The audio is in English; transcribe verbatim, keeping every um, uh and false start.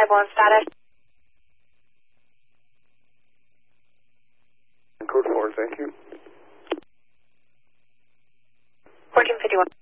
five one status. Code four, thank you. fourteen fifty-one.